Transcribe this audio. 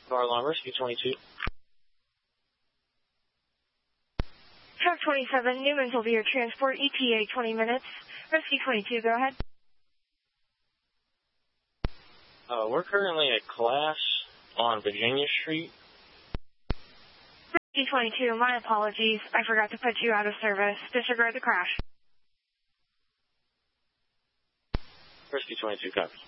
Car alarm, Rescue 22. Truck 27, Newman's will be your transport, ETA 20 minutes. Rescue 22, go ahead. We're currently at class on Virginia Street. Rescue 22, my apologies. I forgot to put you out of service. Disregard the crash. Rescue 22, copy.